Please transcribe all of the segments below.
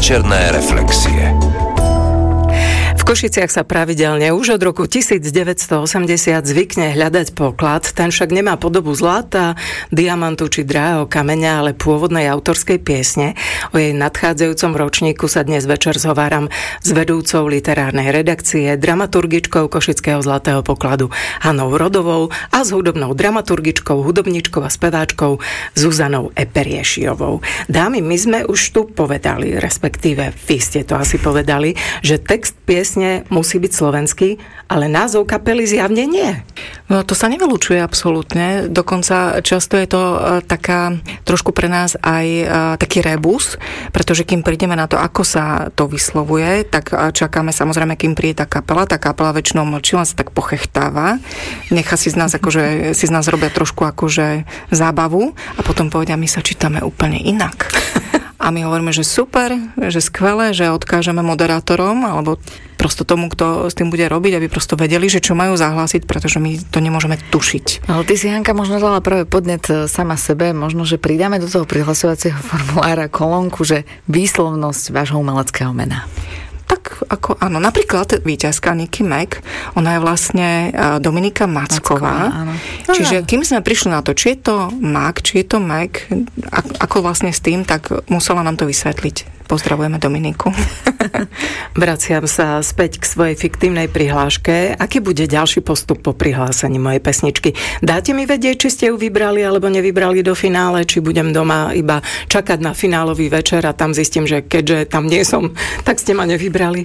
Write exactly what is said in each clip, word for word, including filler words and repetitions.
Večerné reflexie. V Košiciach sa pravidelne už od roku devätnásťstoosemdesiat zvykne hľadať poklad, ten však nemá podobu zlata, diamantu či drahého kameňa, ale pôvodnej autorskej piesne. O jej nadchádzajúcom ročníku sa dnes večer zhováram s vedúcou literárnej redakcie, dramaturgičkou Košického zlatého pokladu Hanou Rodovou a s hudobnou dramaturgičkou, hudobničkou a speváčkou Zuzanou Eperiešiovou. Dámy, my sme už tu povedali, respektíve vy ste to asi povedali, že text piesne musí byť slovenský, ale názov kapely zjavne nie. No to sa nevylučuje absolútne. Dokonca často je to taká trošku pre nás aj taký rebus, pretože kým prídeme na to, ako sa to vyslovuje, tak čakáme samozrejme, kým príde tá kapela. Tá kapela väčšinou mlčí, len sa tak pochechtáva. Nechá si z nás akože, si z nás robia trošku akože zábavu a potom povedia, my sa čítame úplne inak. A my hovoríme, že super, že skvelé, že odkážeme moderátorom alebo prosto tomu, kto s tým bude robiť, aby prosto vedeli, že čo majú zahlásiť, pretože my to nemôžeme tušiť. Ale ty si, Hanka, možno dala práve podnet sama sebe, možno, že pridáme do toho prihlasovacieho formulára kolónku, že výslovnosť vášho umeleckého mena. Tak ako áno, napríklad víťazka Nicky Mac, ona je vlastne Dominika Macková. Macková áno. Čiže kým sme prišli na to, či je to Mac, či je to Mac, ako vlastne s tým, tak musela nám to vysvetliť. Pozdravujeme Dominiku. Vraciam sa späť k svojej fiktívnej prihláške. Aký bude ďalší postup po prihlásení mojej pesničky? Dáte mi vedieť, či ste ju vybrali alebo nevybrali do finále, či budem doma iba čakať na finálový večer a tam zistím, že keďže tam nie som, tak ste ma nevybrali?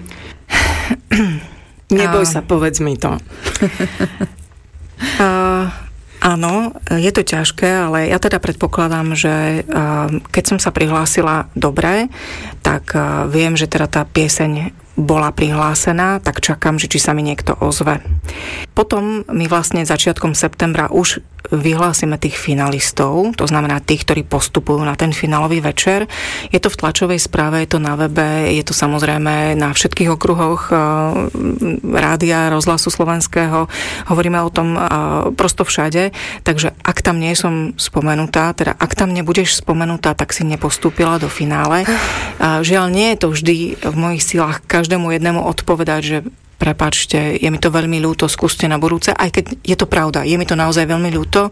Neboj sa, povedz mi to. Uh... Áno, je to ťažké, ale ja teda predpokladám, že keď som sa prihlásila dobre, tak viem, že teda tá pieseň bola prihlásená, tak čakám, že či sa mi niekto ozve. Potom my vlastne začiatkom septembra už vyhlásime tých finalistov, to znamená tých, ktorí postupujú na ten finálový večer. Je to v tlačovej správe, je to na webe, je to samozrejme na všetkých okruhoch rádia, rozhlasu slovenského. Hovoríme o tom prosto všade, takže ak tam nie som spomenutá, teda ak tam nebudeš spomenutá, tak si nepostúpila do finále. Žiaľ, nie je to vždy v mojich silách každému jednému odpovedať, že prepáčte, je mi to veľmi ľúto, skúste na budúce, aj keď je to pravda, je mi to naozaj veľmi ľúto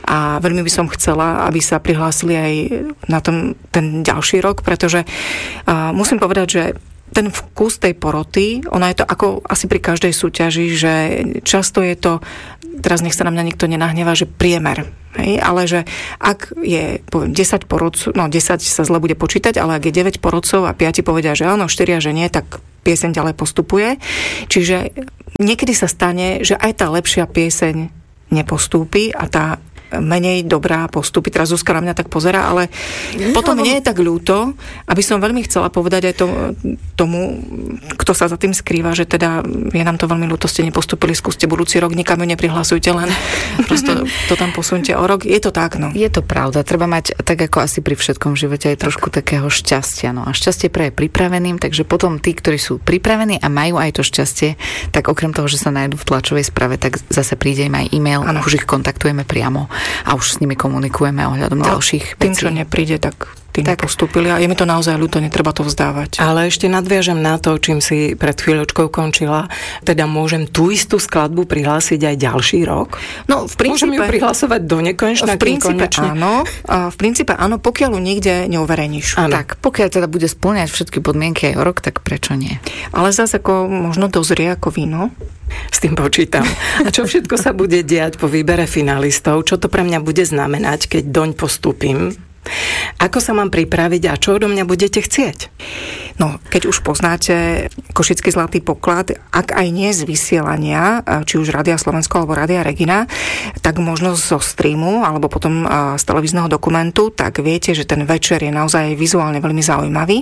a veľmi by som chcela, aby sa prihlásili aj na tom, ten ďalší rok, pretože uh, musím povedať, že ten vkus tej poroty, ona je to ako asi pri každej súťaži, že často je to, teraz nech sa na mňa nikto nenahnevá, že priemer. Hej, ale že ak je, poviem, desať porodcov, no desať sa zle bude počítať, ale ak je deväť porodcov a piati povedia, že áno, štyria, že nie, tak pieseň ďalej postupuje. Čiže niekedy sa stane, že aj tá lepšia pieseň nepostúpi a tá menej dobrá postupy. Teraz Zuzka na mňa tak pozerá, ale no, potom nie je tak ľúto, aby som veľmi chcela povedať aj tomu, tomu, kto sa za tým skrýva, že teda je nám to veľmi ľúto, ste nepostupili, skúste budúci rok, nikam ju neprihlasujte, len prosto to tam posunte o rok. Je to tak, no. Je to pravda. Treba mať, tak ako asi pri všetkom živote, aj trošku tak. Takého šťastia. No a šťastie pre je pripraveným, takže potom tí, ktorí sú pripravení a majú aj to šťastie, tak okrem toho, že sa nájdu v tlačovej správe, tak zase príde im aj e-mail, ano. Už ich kontaktujeme priamo a už s nimi komunikujeme ohľadom no, ďalších tým, vecí. Čo nepríde, tak tí nepostúpili a je mi to naozaj ľúto, netreba to vzdávať. Ale ešte nadviažem na to, čím si pred chvíľočkou končila, teda môžem tú istú skladbu prihlásiť aj ďalší rok? No, v princípe... Môžem ju prihlasovať do nekonečna? V princípe áno, a v princípe áno, pokiaľ ju nikde neuverejníš. Áno. Tak, pokiaľ teda bude spĺňať všetky podmienky aj o rok, tak prečo nie? Ale zase ako možno dozrie ako víno. S tým počítam. A čo všetko sa bude diať po výbere finalistov? Čo to pre mňa bude znamenať, keď doň postúpim? Ako sa mám pripraviť a čo odo mňa budete chcieť? No, keď už poznáte Košický zlatý poklad, ak aj nie z vysielania, či už Rádia Slovensko alebo Rádia Regina, tak možno zo streamu alebo potom z televízneho dokumentu, tak viete, že ten večer je naozaj vizuálne veľmi zaujímavý.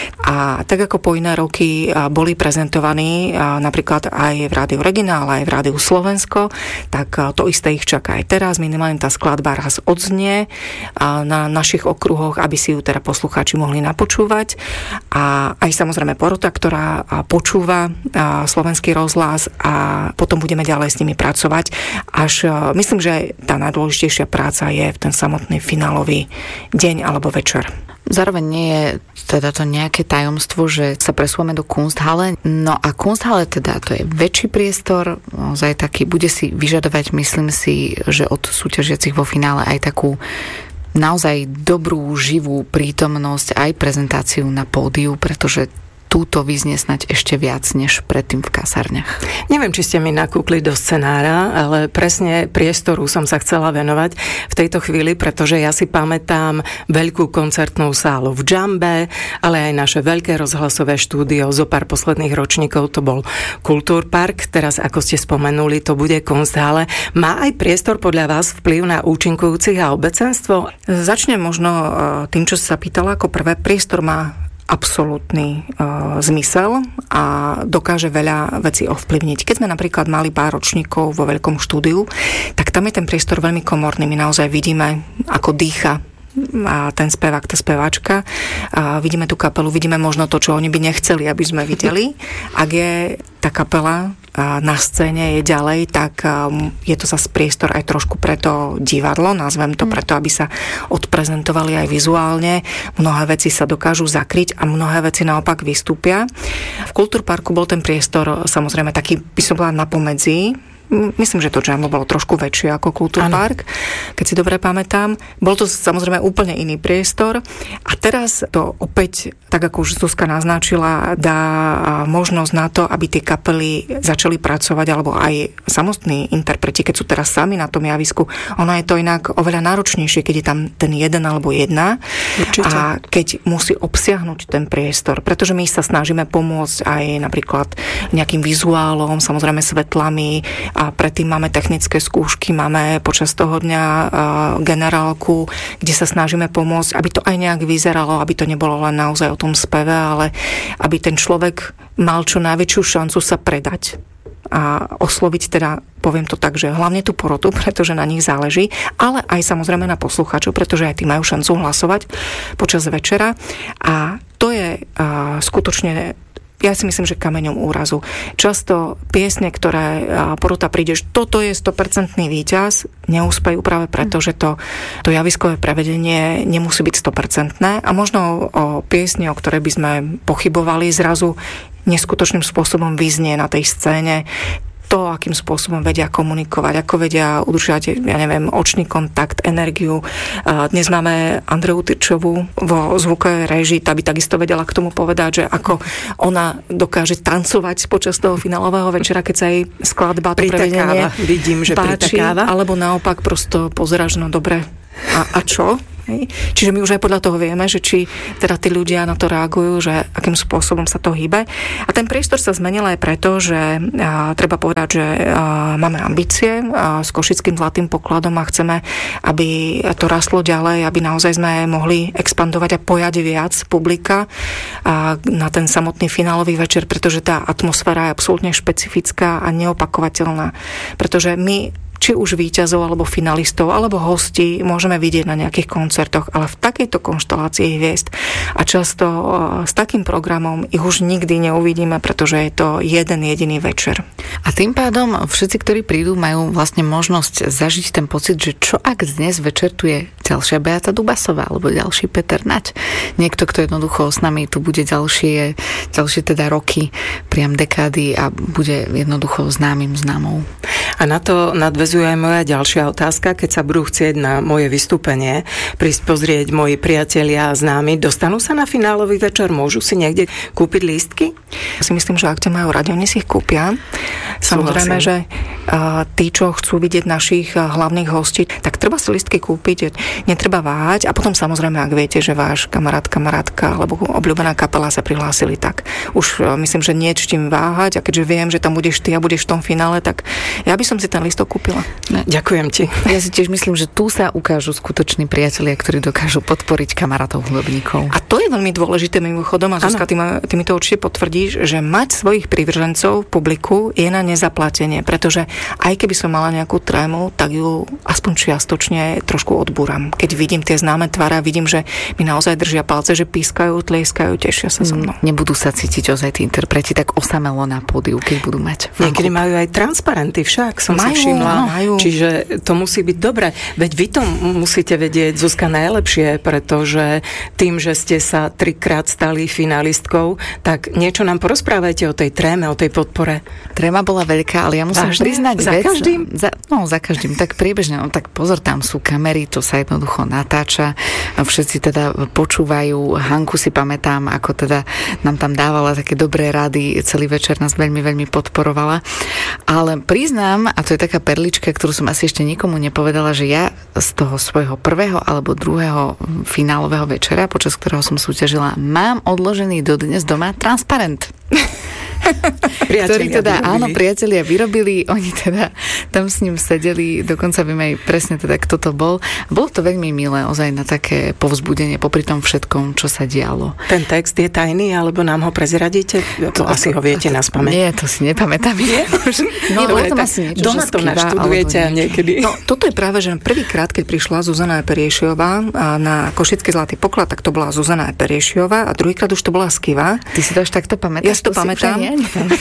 A tak ako po iné roky boli prezentovaní napríklad aj v Rádiu Regina, ale aj v Rádiu Slovensko, tak to isté ich čaká aj teraz. Minimálne tá skladba raz odznie na našich okruhoch, aby si ju teda poslucháči mohli napočúvať. A aj samozrejme porota, ktorá počúva slovenský rozhlas a potom budeme ďalej s nimi pracovať. Až myslím, že tá najdôležitejšia práca je v ten samotný finálový deň alebo večer. Zároveň nie je teda to nejaké tajomstvo, že sa presúvame do Kunsthalle. No a Kunsthalle teda to je väčší priestor, naozaj taký, bude si vyžadovať, myslím si, že od súťažiacich vo finále aj takú naozaj dobrú, živú prítomnosť, aj prezentáciu na pódiu, pretože túto vyznie snať ešte viac, než predtým v kasárniach. Neviem, či ste mi nakúkli do scenára, ale presne priestoru som sa chcela venovať v tejto chvíli, pretože ja si pamätám veľkú koncertnú sálu v Džambe, ale aj naše veľké rozhlasové štúdio zo pár posledných ročníkov to bol Kultúrpark, teraz ako ste spomenuli, to bude Kunsthalle. Má aj priestor podľa vás vplyv na účinkujúcich a obecenstvo? Začnem možno tým, čo sa pýtala ako prvé. Priestor má absolútny uh, zmysel a dokáže veľa vecí ovplyvniť. Keď sme napríklad mali pár ročníkov vo veľkom štúdiu, tak tam je ten priestor veľmi komorný. My naozaj vidíme, ako dýcha a ten spevák, tá speváčka. A vidíme tú kapelu, vidíme možno to, čo oni by nechceli, aby sme videli. Ak je tá kapela na scéne je ďalej, tak je to zase priestor aj trošku pre to divadlo, nazvem to preto, aby sa odprezentovali aj vizuálne. Mnohé veci sa dokážu zakryť a mnohé veci naopak vystúpia. V Kultúrparku bol ten priestor samozrejme taký, by som bola napomedzi. Myslím, že to Džambo bolo trošku väčšie ako Kultúrpark, keď si dobre pamätám. Bol to samozrejme úplne iný priestor a teraz to opäť, tak ako už Zuzka naznačila, dá možnosť na to, aby tie kapely začali pracovať, alebo aj samotní interpreti, keď sú teraz sami na tom javisku. Ono je to inak oveľa náročnejšie, keď je tam ten jeden alebo jedna. Určite. A keď musí obsiahnuť ten priestor, pretože my sa snažíme pomôcť aj napríklad nejakým vizuálom, samozrejme svetlami. A predtým máme technické skúšky, máme počas toho dňa uh, generálku, kde sa snažíme pomôcť, aby to aj nejak vyzeralo, aby to nebolo len naozaj o tom speve, ale aby ten človek mal čo najväčšiu šancu sa predať a osloviť teda, poviem to tak, že hlavne tú porotu, pretože na nich záleží, ale aj samozrejme na poslucháčov, pretože aj tí majú šancu hlasovať počas večera. A to je uh, skutočne, ja si myslím, že kameňom úrazu. Často piesne, ktoré porota príde, že toto je sto percent víťaz, neúspejú práve preto, že to, to javiskové prevedenie nemusí byť sto percent. A možno o piesne, o ktorej by sme pochybovali, zrazu neskutočným spôsobom vyznie na tej scéne. To, akým spôsobom vedia komunikovať, ako vedia udržať, ja neviem, očný kontakt, energiu. Dnes máme Andreu Tyrčovú vo zvukovej réžii, tá by takisto vedela k tomu povedať, že ako ona dokáže tancovať počas toho finálového večera, keď sa jej skladba, to prevedenie vidím, že páči, alebo naopak prosto pozeráš, no dobre, a, a čo? Hej. Čiže my už aj podľa toho vieme, že či teda tí ľudia na to reagujú, že akým spôsobom sa to hýbe. A ten priestor sa zmenil aj preto, že a, treba povedať, že a, máme ambície a, s Košickým zlatým pokladom a chceme, aby to rastlo ďalej, aby naozaj sme mohli expandovať a pojať viac publika a, na ten samotný finálový večer, pretože tá atmosféra je absolútne špecifická a neopakovateľná. Pretože my či už víťazov, alebo finalistov, alebo hostí môžeme vidieť na nejakých koncertoch, ale v takejto konštelácii hviezd a často s takým programom ich už nikdy neuvidíme, pretože je to jeden jediný večer. A tým pádom všetci, ktorí prídu, majú vlastne možnosť zažiť ten pocit, že čo ak dnes večer tu je ďalšia Beata Dubasová, alebo ďalší Peter Nať. Niekto, kto jednoducho s nami tu bude ďalšie, ďalšie teda roky, priam dekády a bude jednoducho známym známou. A na to nadväzuje aj moja ďalšia otázka. Keď sa budú chcieť na moje vystúpenie prísť pozrieť moji priatelia a známi, dostanú sa na finálový večer? Môžu si niekde kúpiť lístky? Ja si myslím, že ak ťa majú radi, oni si ich kúpia. Samozrejme, že uh, tí, čo chcú vidieť našich uh, hlavných hostí, tak treba si lístky kúpiť, netreba váhať. A potom samozrejme, ak viete, že váš kamarát, kamarátka alebo obľúbená kapela sa prihlásili, tak už uh, myslím, že nie s čím váhať. A keďže viem, že tam budeš ty a budeš v tom finále, tak ja by som si ten lístok kúpila. No, ďakujem ti. Ja si tiež myslím, že tu sa ukážu skutoční priatelia, ktorí dokážu podporiť kamarátov hudobníkov. A to je veľmi dôležité mimochodom, a Zuzka, ty, ma, ty mi to určite potvrdíš, že mať svojich privržencov v publiku je na nezaplatenie, pretože aj keby som mala nejakú trému, tak ju aspoň čiastočne trošku odbúram. keď vidím tie známe tváre, vidím, že mi naozaj držia palce, že pískajú, tlieskajú, tešia sa so mnou. Nebudú sa cítiť ozaj tí interpreti tak osamelo na pódiu, keď budú mať fanklub. Niekedy majú aj transparenty však, som majú, si všimla. Majú. Čiže to musí byť dobré. Veď vy to musíte vedieť, Zuzka, najlepšie, pretože tým, že ste sa trikrát stali finalistkou, tak niečo nám porozprávajte o tej tréme, o tej podpore. Tréma bola veľká, ale ja musím Vážne? priznať Za vec. každým? Za, no, za každým. Tak priebežne, no tak pozor, tam sú kamery, to sa jednoducho natáča. Všetci teda počúvajú. Hanku si pamätám, ako teda nám tam dávala také dobré rady. Celý večer nás veľmi, veľmi podporovala. Ale priznám, a to je taká perlička, ktorú som asi ešte nikomu nepovedala, že ja z toho svojho prvého alebo druhého finálového večera, počas ktorého som súťažila, mám odložený dodnes doma transparent. Ktorí teda, vyrobili. áno, priatelia vyrobili, oni teda tam s ním sedeli, dokonca viem aj presne teda, kto to bol. Bolo to veľmi milé, ozaj na také povzbudenie popri tom všetkom, čo sa dialo. Ten text je tajný, alebo nám ho prezradíte? To, to asi ho viete na spamäť. Nie, to si nepamätám. Nie? No, no, tam asi niečo, doma to naštudujete a niekedy. No, toto je práve, že prvýkrát, keď prišla Zuzana Periešiová na Košický zlatý poklad, tak to bola Zuzana Periešiová a druhýkrát už to bola Skiva. Ty si to až takto pamätáš? Ja si to pamätám.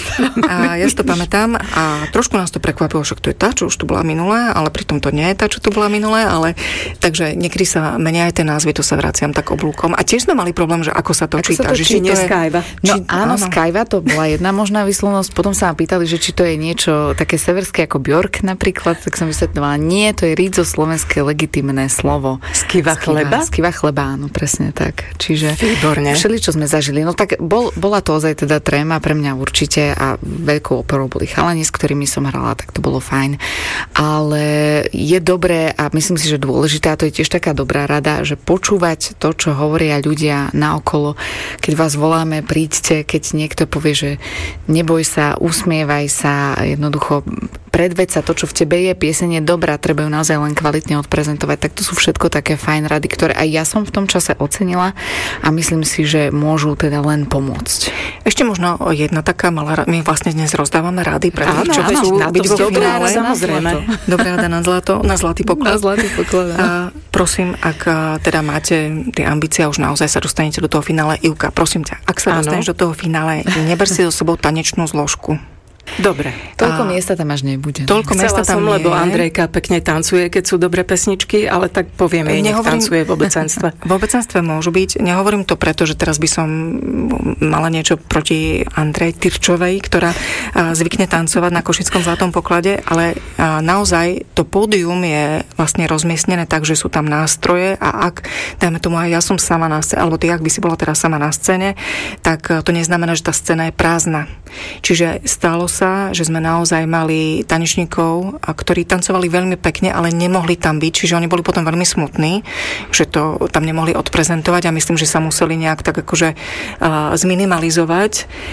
A ja si to pamätám a trošku nás to prekvapilo, však to je tá, čo už tu bola minulé, ale pritom to nie je tá, čo tu bola minulé, ale takže niekedy sa menia aj tie názvy, to sa vraciam tak oblúkom. A tiež sme mali problém, že ako sa to ako číta. Sa to že či nie je... Skyva. No či... áno, Skyva to bola jedna možná výslovnosť, potom sa ma pýtali, že či to je niečo také severské ako Bjork napríklad, tak som vysvetľovala, nie, to je rídzo slovenské legitimné slovo. Skiva chleba? Skiva chleba, áno, presne tak. Čiže výborne. Všeli, čo sme zažili. No tak bol, bola to ozaj teda tréma pre mňa určite a veľkou oporou boli chalani, s ktorými som hrala, tak to bolo fajn. Ale je dobré a myslím si, že dôležité, a to je tiež taká dobrá rada, že počúvať to, čo hovoria ľudia naokolo. Keď vás voláme, príďte, keď niekto povie, že neboj sa, usmievaj sa, jednoducho predveď sa, to, čo v tebe je, pieseň je dobrá, treba ju naozaj len kvalitne odprezentovať, tak to sú všetko také fajn rady, ktoré aj ja som v tom čase ocenila a myslím si, že môžu teda len pomôcť. Ešte možno jedna taká malá rada, my vlastne dnes rozdávame rady pre tých, čo chcú byť vo finále. Samozrejme. Dobrá rada na zlato, na zlatý poklad. Na zlatý poklad. A prosím, ak teda máte tie ambície a už naozaj sa dostanete do toho finále, Ivka, prosím ťa, ak sa dostaneš do toho finále, neber si so sebou tanečnú zložku. Dobre. Toľko a miesta tam až nebude. Toľko miesta tam som, nie. Lebo Andrejka pekne tancuje, keď sú dobré pesničky, ale tak poviem jej, nech tancuje v obecenstve. V obecenstve môžu byť. Nehovorím to preto, že teraz by som mala niečo proti Andrej Tyrčovej, ktorá zvykne tancovať na Košickom zlatom poklade, ale naozaj to pódium je vlastne rozmiestnené tak, že sú tam nástroje a ak, dajme tomu aj ja som sama na scéne, alebo ty, ak by si bola teraz sama na scéne, tak to neznamená, že tá scéna je prázdna. Čiže stalo sa, že sme naozaj mali tanečníkov, ktorí tancovali veľmi pekne, ale nemohli tam byť, čiže oni boli potom veľmi smutní, že to tam nemohli odprezentovať a myslím, že sa museli nejak tak akože uh, zminimalizovať,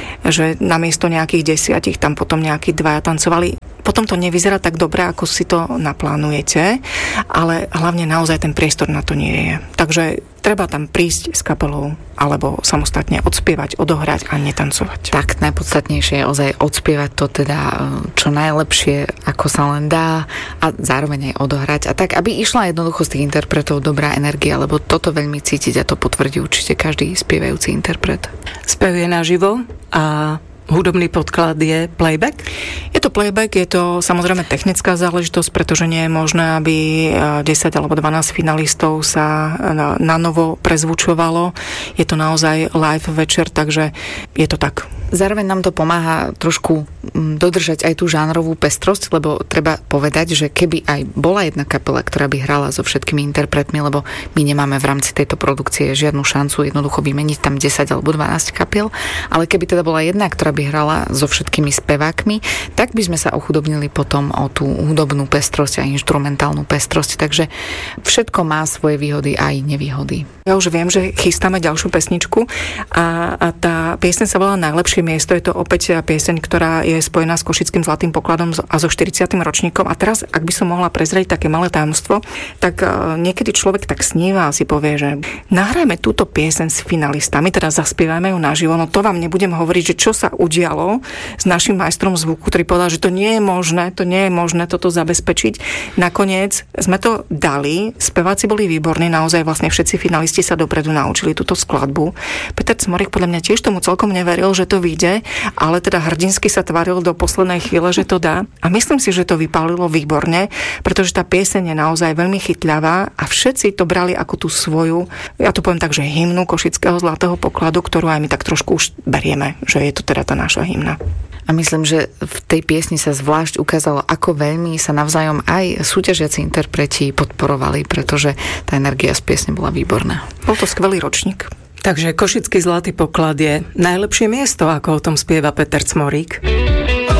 že namiesto nejakých desiatich tam potom nejakí dvaja tancovali. Potom to nevyzerá tak dobre, ako si to naplánujete, ale hlavne naozaj ten priestor na to nie je. Takže treba tam prísť s kapelou alebo samostatne odspievať, odohrať a netancovať. Tak, najpodstatnejšie je ozaj odspievať to teda čo najlepšie, ako sa len dá a zároveň aj odohrať. A tak, aby išla jednoducho z tých interpretov dobrá energia, lebo toto veľmi cítiť a to potvrdí určite každý spievajúci interpret. Spev je naživo a hudobný podklad je playback? Je to playback, je to samozrejme technická záležitosť, pretože nie je možné, aby desať alebo dvanásť finalistov sa na novo prezvučovalo. Je to naozaj live večer, takže je to tak. Zároveň nám to pomáha trošku dodržať aj tú žánrovú pestrosť, lebo treba povedať, že keby aj bola jedna kapela, ktorá by hrala so všetkými interpretmi, lebo my nemáme v rámci tejto produkcie žiadnu šancu jednoducho vymeniť tam desať alebo dvanásť kapiel, ale keby teda bola jedna, ktorá by hrala so všetkými spevákmi, tak by sme sa ochudobnili potom o tú hudobnú pestrosť a inštrumentálnu pestrosť, takže všetko má svoje výhody aj nevýhody. Ja už viem, že chystáme ďalšiu pesničku a, a tá pieseň sa volá Najlepšie miesto. Je to opäť pieseň, ktorá je spojená s Košickým zlatým pokladom a so štyridsiatym ročníkom. A teraz, ak by som mohla prezrieť také malé tajomstvo, tak uh, niekedy človek tak sníva a si povie, že nahrajme túto pieseň s finalistami, teda zaspievajme ju naživo. No to vám nebudem hovoriť, že čo sa udialo s našim majstrom zvuku, ktorý povedal, že to nie je možné, to nie je možné toto zabezpečiť. Nakoniec sme to dali, speváci boli výborní, naozaj vlastne všetci finalisti sa dopredu naučili túto skladbu. Peter Cmorík podľa mňa tiež tomu celkom neveril, že to vyjde, ale teda hrdinsky sa tváril do poslednej chvíle, že to dá. A myslím si, že to vypálilo výborne, pretože tá pieseň je naozaj veľmi chytľavá a všetci to brali ako tú svoju, ja to poviem tak, že hymnu Košického zlatého pokladu, ktorú aj my tak trošku už berieme, že je to teda tá naša hymna. A myslím, že v tej piesni sa zvlášť ukázalo, ako veľmi sa navzájom aj súťažiaci interpreti podporovali, pretože tá energia z piesne bola výborná. Bol to skvelý ročník. Takže Košický zlatý poklad je najlepšie miesto, ako o tom spieva Peter Cmorík.